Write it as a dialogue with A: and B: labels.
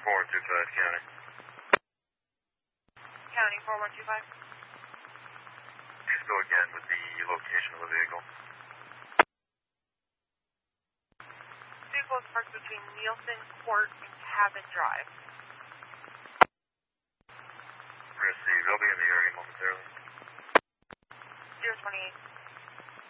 A: 4125 County.
B: County 4125.
A: Please go again with the location of the vehicle.
B: Vehicle is parked between Nielsen Court and Cabin Drive.